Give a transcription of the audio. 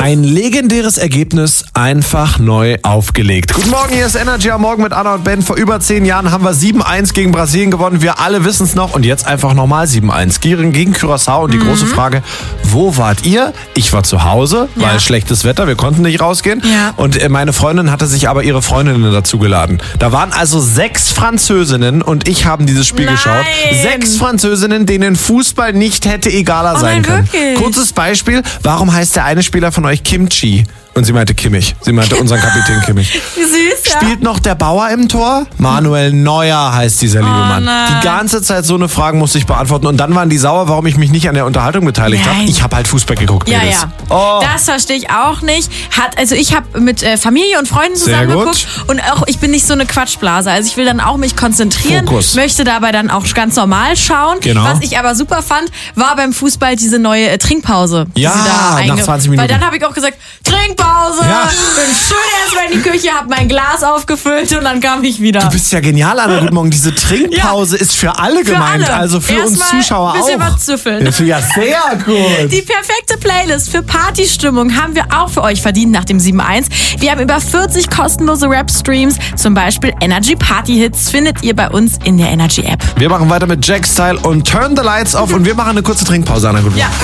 Ein legendäres Ergebnis einfach neu aufgelegt. Guten Morgen, hier ist Energy am Morgen mit Anna und Ben. Vor über 10 Jahren haben wir 7-1 gegen Brasilien gewonnen. Wir alle wissen es noch. Und jetzt einfach nochmal 7-1 gegen Curaçao. Und die große Frage, wo wart ihr? Ich war zu Hause, weil schlechtes Wetter, wir konnten nicht rausgehen. Ja. Und meine Freundin hatte sich aber ihre Freundinnen dazu geladen. Da waren also 6 Französinnen und ich haben dieses Spiel geschaut. 6 Französinnen, denen Fußball nicht hätte egaler sein können. Wirklich? Kurzes Beispiel, warum heißt der eine Spieler von euch Kimchi? Und sie meinte Kimmich. Sie meinte unseren Kapitän Kimmich. Wie süß, ja. Spielt noch der Bauer im Tor? Manuel Neuer heißt dieser liebe Mann. nein. Die ganze Zeit so eine Frage musste ich beantworten. Und dann waren die sauer, warum ich mich nicht an der Unterhaltung beteiligt habe. Nein. Ich habe halt Fußball geguckt. Ja, Mädels. ja. Oh. Das verstehe ich auch nicht. Ich habe mit Familie und Freunden zusammen Sehr gut. geguckt und auch ich bin nicht so eine Quatschblase. Also ich will dann auch mich konzentrieren, Fokus. möchte dabei dann auch ganz normal schauen. Genau. Was ich aber super fand, war beim Fußball diese neue Trinkpause. die Ja, sie da nach 20 Minuten. Weil dann habe ich auch gesagt, Trinkpause. Ja. Bin schön erstmal in die Küche, habe mein Glas aufgefüllt und dann kam ich wieder. Du bist ja genial, Anna. Guten Morgen. Diese Trinkpause ist für alle gemeint. alle. Also für uns Erstmal Zuschauer ein bisschen auch. was züffeln. Ja, sehr gut. Die perfekte Playlist für Partystimmung haben wir auch für euch verdient nach dem 7-1. Wir haben über 40 kostenlose Rap-Streams, zum Beispiel Energy Party Hits, findet ihr bei uns in der Energy App. Wir machen weiter mit Jack Style und Turn the Lights Off und wir machen eine kurze Trinkpause, Anna. Guten Morgen.